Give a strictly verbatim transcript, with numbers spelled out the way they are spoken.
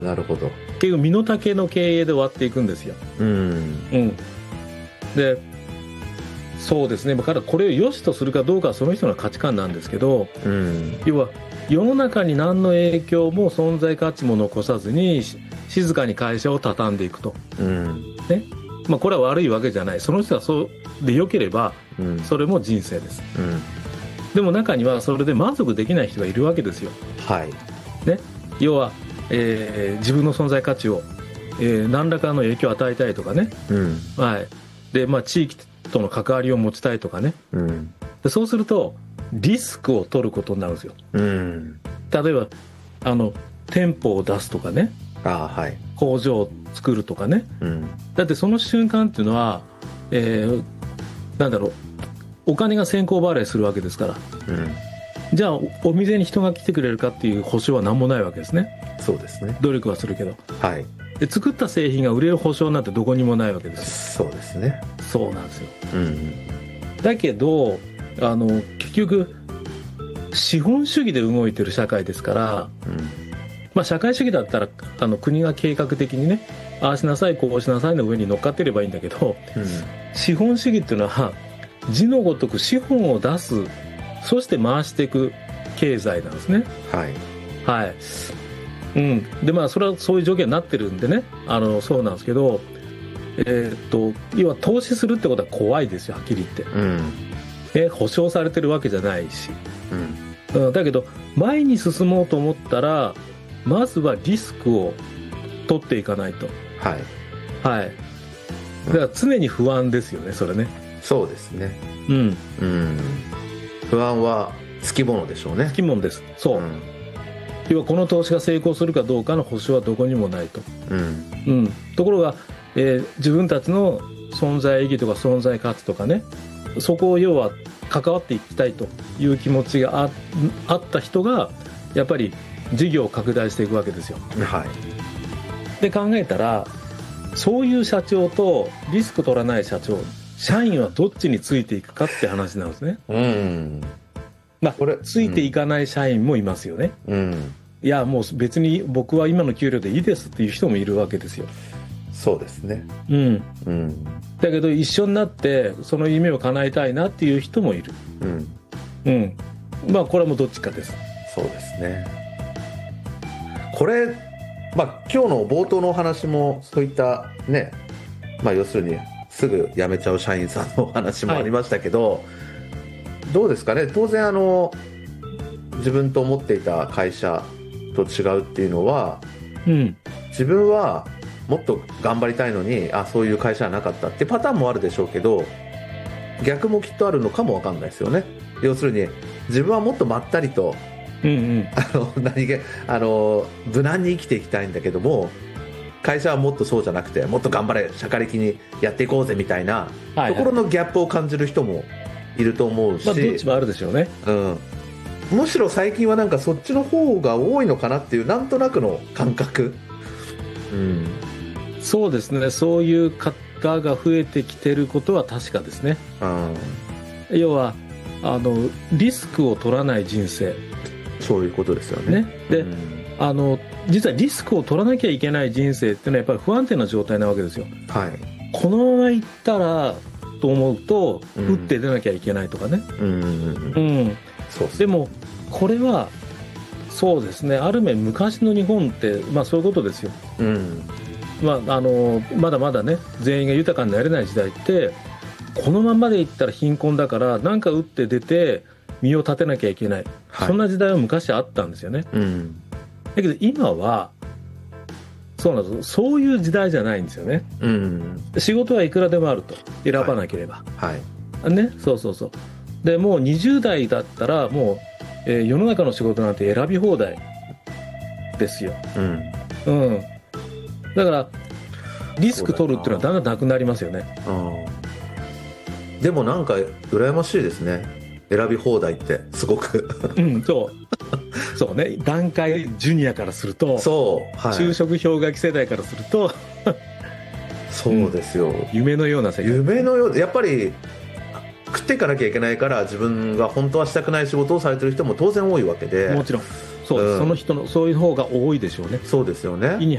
なるほど。 結局身の丈の経営で終わっていくんですよ。 うん、 うん、でそうですね、からこれを良しとするかどうかはその人の価値観なんですけど、 うん、 要は世の中に何の影響も存在価値も残さずに静かに会社を畳んでいくと、 うんね、まあ、これは悪いわけじゃない、その人はそうで良ければそれも人生です、 うん、 でも中にはそれで満足できない人がいるわけですよ、 はいね、要は、えー、自分の存在価値を、えー、何らかの影響を与えたいとかね、 うんはいでまあ、地域との関わりを持ちたいとかね、 うん、 でそうするとリスクを取ることになるんですよ、 うん、 例えばあの店舗を出すとかね、 あ、はい、 工場を作るとかね、 うん、 だってその瞬間っていうのは、えー、なんだろう、お金が先行払いするわけですから、 うん、 じゃあ お, お店に人が来てくれるかっていう保証は何もないわけですね。 そうですね、 努力はするけど、 はい、 で作った製品が売れる保証なんてどこにもないわけですよ。そうですね。 そうなんですよ、 うん、 だけどあの結局資本主義で動いてる社会ですから、 うん、 まあ、社会主義だったらあの国が計画的にね、ああしなさいこうしなさいの上に乗っかってればいいんだけど、 うん、 資本主義っていうのは字のごとく資本を出す、そして回していく経済なんですね。 はいはい、うん、でまあそれはそういう条件になってるんでね、あのそうなんですけど、えー、っと要は投資するってことは怖いですよ、はっきり言って、 うん、 え保証されてるわけじゃないし、 うん、 うん、だけど前に進もうと思ったらまずはリスクを取っていかないと、 はいはい、だから常に不安ですよね、それね。 そうですね、 うん、 うん、不安はつきものでしょうね。 つきものです。そう、うん、要はこの投資が成功するかどうかの保証はどこにもないと、うんうん、ところが、えー、自分たちの存在意義とか存在価値とかね、そこを要は関わっていきたいという気持ちが あ, あった人がやっぱり事業を拡大していくわけですよ、 はい、 で考えたらそういう社長とリスク取らない社長、社員はどっちについていくかって話なんですね。うん、まあ、これついていかない社員もいますよね、うん、いやもう別に僕は今の給料でいいですっていう人もいるわけですよ。 そうですね、 うんうん、だけど一緒になってその夢を叶えたいなっていう人もいる、うんうん、まあこれはもうどっちかです。 そうですね。これ、まあ、今日の冒頭のお話もそういったね、まあ、要するにすぐ辞めちゃう社員さんのお話もありましたけど、はい、どうですかね、当然あの自分と思っていた会社と違うっていうのは、うん、自分はもっと頑張りたいのにあそういう会社はなかったってパターンもあるでしょうけど、逆もきっとあるのかもわかんないですよね。要するに自分はもっとまったりと、うんうん、あの何気あの無難に生きていきたいんだけども、会社はもっとそうじゃなくてもっと頑張れ、しゃかりきにやっていこうぜみたいなところのギャップを感じる人もいると思うし、 まあ、どっちもあるでしょうね、 うん、むしろ最近はなんかそっちの方が多いのかなっていうなんとなくの感覚、 うん、そうですね、そういう方が増えてきてることは確かですね、うん、要はあのリスクを取らない人生、 そういうことですよね。 ねで、うん、あの実はリスクを取らなきゃいけない人生っていうのはやっぱり不安定な状態なわけですよ、はい、このままいったらと思うと打って出なきゃいけないとかね、うんうんうんうん、そうでもこれはそうですね、ある面昔の日本って、まあ、そういうことですよ、うんまあ、あのまだまだね全員が豊かになれない時代ってこのままでいったら貧困だから何か打って出て身を立てなきゃいけない、はい、そんな時代は昔あったんですよね、うん、だけど今はそうなんです、そういう時代じゃないんですよね、うん、仕事はいくらでもあると、選ばなければ、はいはいね、そうそうそうでもうにじゅう代だったらもう、えー、世の中の仕事なんて選び放題ですよ、うんうん、だからリスク取るっていうのはだんだんなくなりますよね。 でもなんか羨ましいですね、選び放題ってすごくうんそうそうね、段階ジュニアからするとそう、はい、就職氷河期世代からするとそうですよ、うん、 夢のような世界、 夢のよう、やっぱり食っていかなきゃいけないから自分が本当はしたくない仕事をされてる人も当然多いわけで、 もちろんそうです、うん、その人のそういう方が多いでしょうね。 そうですよね。 意に